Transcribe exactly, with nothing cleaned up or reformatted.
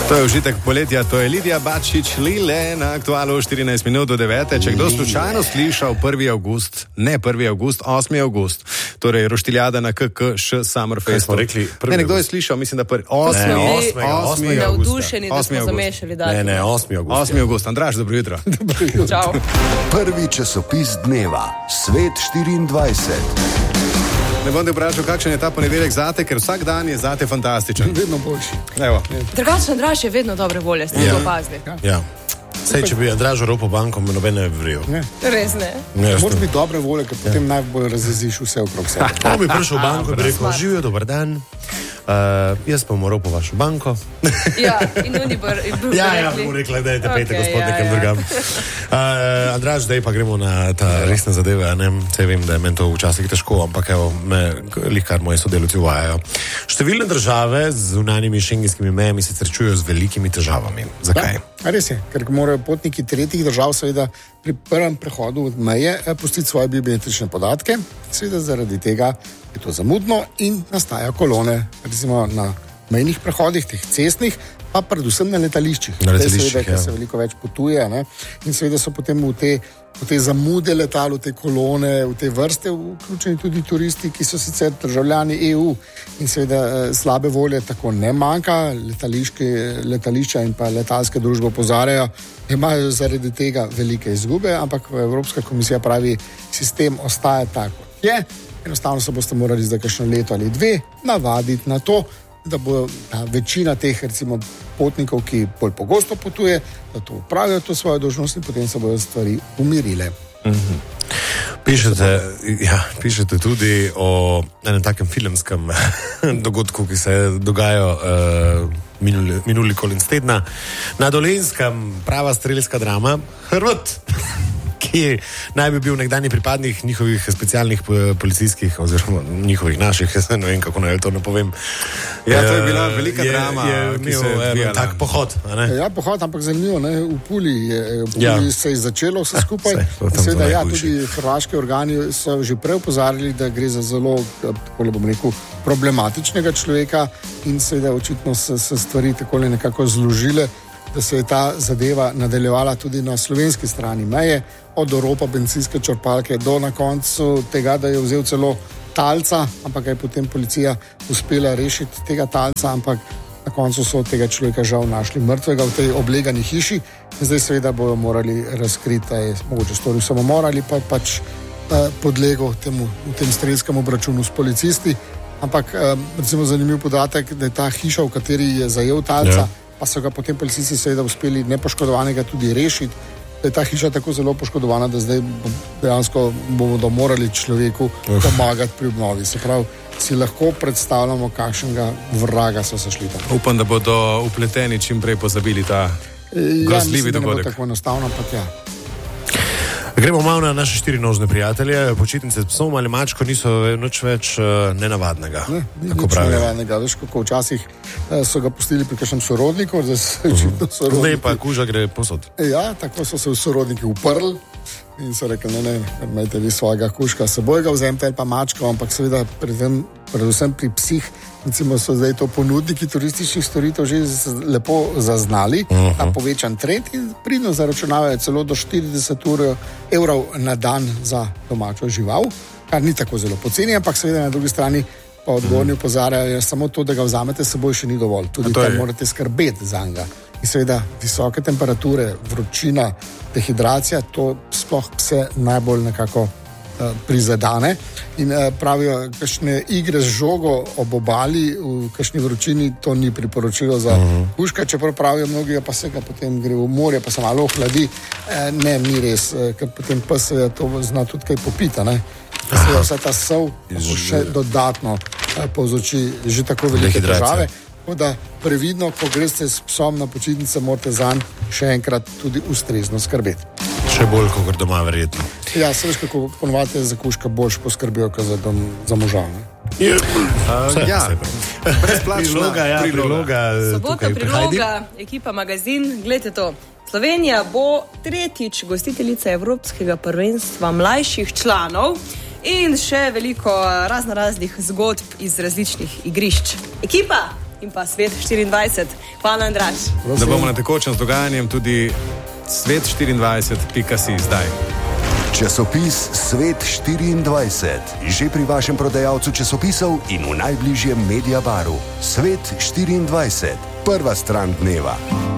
To je užitek poletja, to je Lidija Bačič Lile na Aktualu štirinajst minut do devete. Če kdo slučajno slišal prvi avgust, ne prvi avgust, osmi avgust, torej roštiljada na K K Š Summer Festu. Ne, nekdo je slišal, mislim, da prvi. osmi osmi Navdušeni, da smo zamešali datum. Ne, ne, osmi avgust. osmi avgust. Andraž, dobro jutro. Dobro jutro. Čau. Prvi časopis dneva, Svet štiriindvajset. Ne bom te vprašal, kakšen je ta ponedeljek zate, ker vsak dan je zate fantastičen. Vedno boljši. Evo. Drugačen Andraž je vedno dobre volje, ste Ja. to opazili. Ja. Sej, če bi Andraž ropo bankom, noben ne bi vril. Ne. Res ne. Ne, Moraš biti dobre volje, ker potem najbolj razjeziš vse okrog sebe. Ko bi prišel v banko, bi rekel, živijo, dober dan. Uh, jaz pa moral po vašo banko. Ja, in oni bo rekli. Ja, ja, bomo rekli, da je te pete, Okej, gospod, ja, nekem ja. drugam. Uh, Andraž, zdaj pa gremo na ta resne zadeve, a ne? Saj vem, da je meni to včasih težko, ampak evo, me lihkar moji sodelavci uvajajo. Številne države z zunanjimi šengenskimi mejami se srečujejo z velikimi težavami. Zakaj? Da, res je, ker morajo potniki tretjih držav seveda pri prvem prehodu od meje eh, pustiti svoje biometrične podatke, seveda zaradi tega je to zamudno in nastajajo kolone, recimo na mejnih prehodih, teh cestnih, pa predvsem na letališčih. Na letališčih, seveda, ker ja. se veliko več potuje, ne? In seveda so potem v te, v te zamude letal, v te kolone, v te vrste vključeni tudi turisti, ki so sicer državljani E U in seveda eh, slabe volje tako ne manjka, letališča in pa letalske družbe opozarjajo, imajo zaradi tega velike izgube, ampak Evropska komisija pravi, sistem ostaja tako, kot je. Enostavno se boste morali zdaj kakšno leto ali dve navaditi na to, da bo da večina teh recimo potnikov, ki bolj pogosto potuje, da to upravijo to svojo dolžnost in potem se bodo stvari umirile. Mm-hmm. Pišete, ja, pišete tudi o enem takem filmskem dogodku, ki se je dogajal uh, minuli, minuli konec tedna. Na Dolenjskem prava strelska drama Hrvat, ki naj bi bil nekdanji pripadnik njihovih specialnih policijskih oziroma njihovih naših, ne vem kako naj to ne povem. Ja, to je bila velika je, drama, je, ki ki se je je odvijala. tak pohod. A ne? Ja, pohod, ampak zanimivo, ne? V Puli, je, v Puli Ja. se je začelo vse skupaj. Saj, to tam Seveda, so ja, najhujši. tudi hrvaški organi so že prej opozarjali, da gre za zelo, tako bom rekel, problematičnega človeka in seveda očitno so se stvari takole nekako zložile, da se je ta zadeva nadaljevala tudi na slovenski strani meje, od oropa bencinske črpalke do na koncu tega, da je vzel celo talca, ampak je potem policija uspela rešiti tega talca, ampak na koncu so tega človeka žal našli mrtvega v tej oblegani hiši in zdaj seveda bojo morali razkriti, da je mogoče storil samomor ali pa pač eh, podlegel temu, v tem strelskem obračunu s policisti. Ampak eh, recimo zanimiv podatek, da je ta hiša, v kateri je zajel talca, ja. pa so ga potem policisti seveda uspeli nepoškodovanega tudi rešiti, da je ta hiša tako zelo poškodovana, da zdaj dejansko bomo morali človeku pomagati pri obnovi. Se pravi, si lahko predstavljamo, kakšnega vraga so se šli tam. Upam, da bodo upleteni čim prej pozabili ta grozljivi ja, dogodek. Ne bo tako enostavno, ampak ja. Gremo malo na naše štirinožne prijatelje. Počitnice s psom ali mačko niso nič več uh, nenavadnega. Ne, ni tako nič pravijo. nenavadnega. Veš, kako včasih eh, so ga pustili pri kakšnem sorodniku, zdaj se očitno Zdaj sorodniki. pa kuža gre posod. Ja, tako so se v sorodniki uprli in so rekli, ne, ne, imejte vi svojega kužka s seboj, ga vzemite ali pa mačko, ampak seveda predvsem, predvsem pri psih, recimo so zdaj to ponudniki turističnih storitev že z- lepo zaznali, uh-huh. ta povečan trend in pridno zaračunavajo celo do štirideset ur evrov na dan za domačo žival, kar ni tako zelo poceni, ampak seveda na drugi strani pa odgovorni opozarjajo, je samo to, da ga vzamete s seboj, še ni dovolj. Tudi to je- tam morate skrbeti za njega. In seveda visoke temperature, vročina, dehidracija, to sploh pse najbolj nekako uh, prizadane. In uh, pravijo, kakšne igre z žogo ob obali v kakšni vročini, to ni priporočilo za uh-huh. kužka, čeprav pravijo mnogi, pa se ga potem gre v morje, pa se malo ohladi. E, ne, ni res, e, ker potem pes seveda to zna tudi kaj popita, ne. Seveda vsa ta sol lahko še dodatno e, povzroči že tako velike Dehidracija. težave. Tako da previdno, ko greste s psom na počitnice, morate zanj še enkrat tudi ustrezno skrbeti. Še bolj kot doma, verjetno. Ja, se veš, kako ponovate za kužka boljš poskrbijo, kot za, dom, za moža. Ne? Uh, ja, brezplačna Priloga, ja, priloga. Sobota tukaj pri Hajdi. priloga, ekipa Magazin, gledajte to. Slovenija bo tretjič gostiteljica Evropskega prvenstva mlajših članov in še veliko raznoraznih zgodb iz različnih igrišč. Ekipa, in pa Svet štiriindvajset. Hvala, Andraž. Da bomo na tekočem z dogajanjem tudi svet štiriindvajset pika si zdaj. Časopis Svet štiriindvajset, že pri vašem prodajalcu časopisov in v najbližjem Mediabaru. Svet štiriindvajset, prva stran dneva.